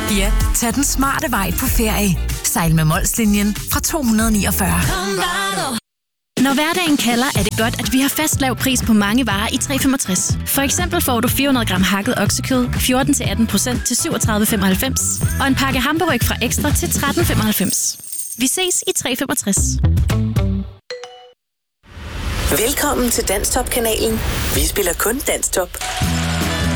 Ja, tag den smarte vej på ferie. Sejl med Molslinjen fra 249. Når hverdagen kalder, er det godt, at vi har fast lav pris på mange varer i 365. For eksempel får du 400 gram hakket oksekød, 14-18% til 37,95. Og en pakke hamburg fra Ekstra til 13,95. Vi ses i 365. Velkommen til Danstop-kanalen. Vi spiller kun Danstop.